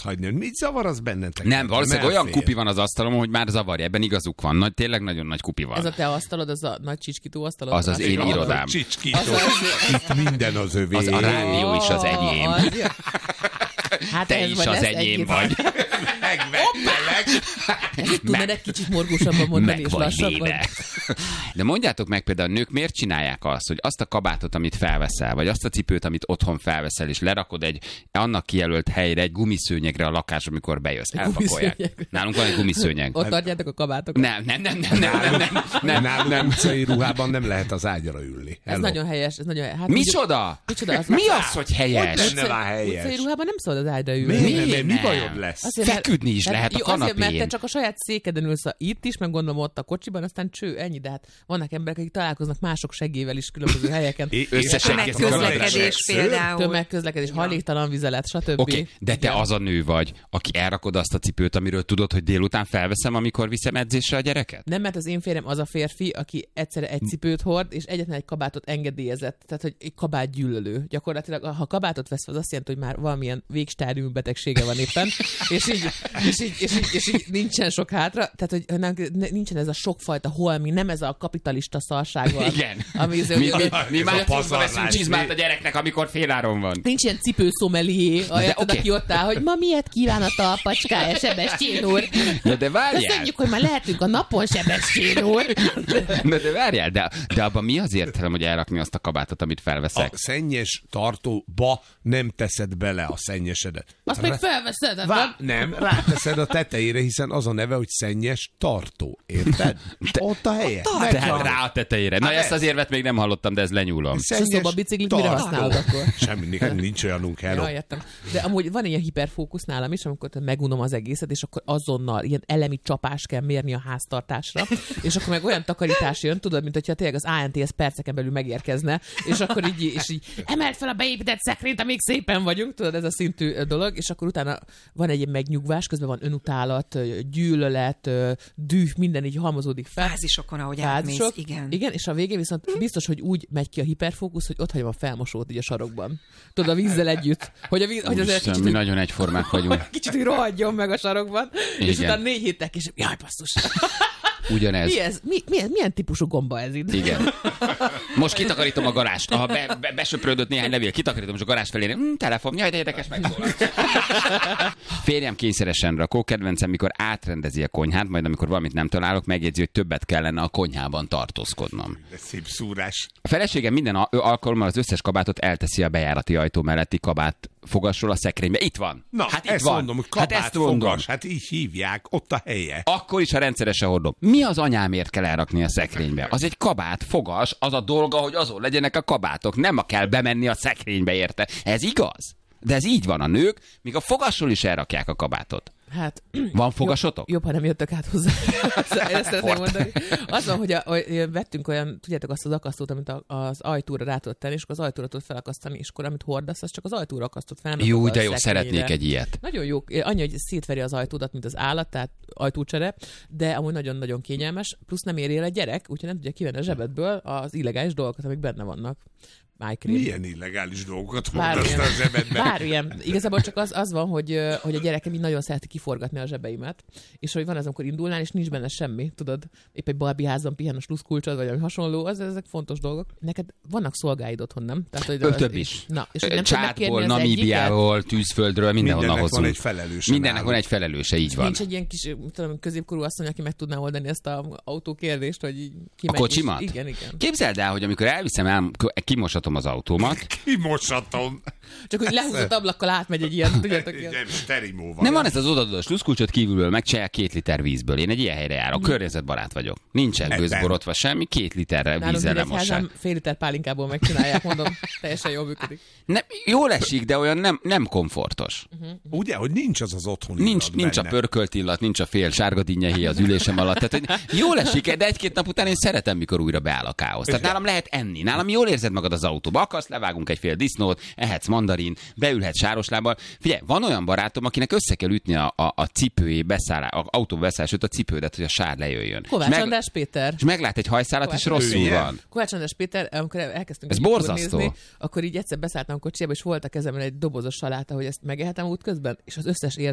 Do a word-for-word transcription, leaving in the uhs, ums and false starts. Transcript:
hagyni. Mit zavar az bennetek? Nem, valószínűleg olyan kupi van az asztalom, hogy már zavarja. Ebben igazuk van. Nagy, tényleg nagyon nagy kupi van. Ez a te asztalod, az a nagy csicskító asztalod? Az az én Az irodám. a csicskító. Itt minden az övé. Az a rádió is az enyém. Az, ja. Hát te is az enyém vagy. Megvettelek. Ezt tudnád egy kicsit morgósabban mondani, és lassabban. De mondjátok meg például, a nők miért csinálják azt, hogy azt a kabátot, amit felveszel, vagy azt a cipőt, amit otthon felveszel, és lerakod egy annak kijelölt helyre, egy gumiszőnyegre a lakásra, amikor bejössz. Elpakolják. Nálunk van egy gumiszőnyeg. Ott tartjátok a kabátokat? Nem, nem, nem, nem, nem, nem, nem, nem. Nálunk utcai ruhában nem lehet az ágyra ülni. Ez nagyon helyes. Ez nagyon, hát micsoda? Micsoda? Az Mi az, hogy helyes? Nem áll helyes. Utcai ruhában nem szabad az ágyra ülni. Mi, mi, mi bajod lesz? Azért, feküdni is hát, lehet a jó, kanapén. Azért, mert te csak a saját székeden ülsz itt is, meg gondolom ott a kocsiban, aztán cső, ennyi, de hát vannak emberek, akik találkoznak mások segélyvel is különböző helyeken. Tömegközlekedés például. Tömegközlekedés, hajléktalan vizelet, stb. Oké, okay, de te az a nő vagy, aki elrakod azt a cipőt, amiről tudod, hogy délután felveszem, amikor viszem edzésre a gyereket? Nem, mert az én férjem az a férfi, aki egyszerre egy cipőt hord, és egyetlen egy kabátot engedélyezett. Tehát, hogy egy kabát gyűlölő. Gyakorlatilag, ha kabátot vesz, az azt jelenti, hogy már valamilyen végstádiumú betegsége van éppen, és így, és, így, és, így, és így nincsen sok hátra. Tehát, hogy nem, nincsen ez a sokfajta holmi, nem ez a kapitalista szarság van. Igen. Ami mi, mi, mi, mi már hozva veszünk csizmát a gyereknek, amikor féláron van. Nincs ilyen cipőszomelié, okay. Aki ott áll, hogy ma miért kíván a talpacskája, Sebestyén úr. Na de várjál. Köszönjük, hogy már lehetünk a napon, Sebestyén úr. Na de várjál, de, de abban mi az értelem, hogy elrakni azt a kabátot, amit felveszek? A szennyes tartóba nem teszed bele a szennyesedet. Azt még felveszed? Hát Vá- nem, ráteszed a tetejére, hiszen az a neve, hogy szennyes tartó. Érted? Te, ott a helye. Ott tehát rá a tetejére. Na, hát ezt az érvet még nem hallottam, de ez lenyúlom. És a szobabiciklit mire használod akkor? Semmi, nekem nincs olyanunk, hello. Ja, értem. De amúgy van ilyen hiperfókusz nálam is, amikor megunom az egészet, és akkor azonnal ilyen elemi csapást kell mérni a háztartásra, és akkor meg olyan takarítás jön, tudod, mint hogyha tényleg az á en té es perceken belül megérkezne, és akkor így, és így emelt fel a beépített szekrényt, amíg szépen vagyunk, tudod, ez a szintű dolog, és akkor utána van egy megnyugvás, közben van önutálat, gyűlölet, düh, minden így halmozódik fel. Fázisokon, ahogy átmész, igen. Igen, és a végén viszont biztos, hogy úgy megy ki a hiperfókusz, hogy ott hagyom a felmosót így a sarokban. Tudod, a vízzel együtt. Hogy, a víz, hogy azért Isten, kicsit, mi nagyon egyformák vagyunk. Kicsit, hogy rohadjon meg a sarokban, igen. És utána négy héttel később, jaj, basszus. Ugyanez. Mi ez? Mi, mi ez? Milyen típusú gomba ez itt? Igen. Most kitakarítom a garást. Ha be, be, besöprődött néhány levél, kitakarítom, és a garázs felé. Hm, telefon, jaj, de érdekes, megszólal. Férjem kényszeresen rakó, kedvencem, mikor átrendezi a konyhát, majd amikor valamit nem találok, megjegyzi, hogy többet kellene a konyhában tartózkodnom. De szép szúrás. A feleségem minden alkalommal az összes kabátot elteszi a bejárati ajtó melletti kabát fogasról a szekrénybe. Itt van. Na, hát itt ezt van. mondom, hogy kabát hát ezt mondom. fogas, hát így hívják, ott a helye. Akkor is, ha rendszeresen hordom. Mi az anyámért kell elrakni a szekrénybe? Az egy kabát, fogas, az a dolga, hogy azon legyenek a kabátok. Nem a kell bemenni a szekrénybe érte. Ez igaz? De ez így van, a nők, míg a fogasról is elrakják a kabátot. Hát, van fogasotok? Jobb, jobb, ha nem jöttök át hozzá. Ezt szeretném mondani. Az van, hogy, a, hogy vettünk olyan, tudjátok, azt az akasztót, amit a, az ajtóra rá tudod tenni, és akkor az ajtóra tudod felakasztani, és akkor amit hordasz, az csak az ajtóra akasztott fel. Jó, de jó, szeretnék egy ilyet. Nagyon jó. Annyi, hogy szétveri az ajtódat, mint az állat, tehát ajtócsere, de amúgy nagyon-nagyon kényelmes, plusz nem éri el a gyerek, úgyhogy nem tudja kivenni a zsebedből az illegális dolgokat, amik benne vannak. Májkrém. Milyen illegális dolgokat hordasz a zsebedben? Bármilyen. Igazából csak az, az van, hogy, hogy a gyerekem így nagyon szereti kiforgatni a zsebeimet, és hogy van az, amikor indulnál, és nincs benne semmi, tudod, épp egy Barbie házban pihen a sluszkulcsod, vagy ami hasonló, az, ezek fontos dolgok. Neked vannak szolgáid otthon, nem? Tehát, hogy az, több is. Na, és nem Csátból, Namíbiából, Tűzföldről, mindenhonnan hozunk. Van egy felelőse. Mindennek van egy felelőse, így van. Nincs egy ilyen kis, tudom, középkorú asszony, aki meg tudná oldani ezt az autókérdést, hogy így a kocsimat? Is. Igen, igen. Képzeld el, hogy amikor elviszem, el, kimosatom az autómat. Kimosatom. Csak hogy lehúzott ablakkal átmegy egy ilyen, tudjátok. Nem, sterimóval. Nem van ez az odaadó sluszkulcsot kívülből, megcsinálják két liter vízből. Én egy ilyen helyre járok, környezetbarát vagyok. Nincsen gőzborotva semmi, két literre vízzel lemossák. Fél liter pálinkából megcsinálják, mondom, teljesen jól működik. Nem, jól esik, de olyan nem, nem komfortos. Uh-huh. Ugye, hogy nincs az az otthon Nincs, nincs a pörkölt illat, nincs a fél sárga dinnyehé az ülésem alatt. Tehát, hogy jól esik, de egy-két nap után én szeretem, mikor újra beáll a káosz. Tehát nálam lehet enni. Nálam jól érzed magad az autóba. Akarsz, levágunk egy fél disznót, ehetsz mandarin, beülhetsz sároslábbal. Figyelj, van olyan barátom, akinek össze kell ütni a, a, a cipőjé beszállás, a autó beszállás, a cipődet, hogy a sár lejöjjön. Kovács meg, András Péter. És meglát egy hajszálat, Kovács és rosszul van. Kovács András Péter, amikor elkezdtünk ez borzasztó. Nézni, akkor így egyszer beszálltam a kocsiába, és volt a kezemben egy dobozos saláta, hogy ezt megehetem útközben, és az összes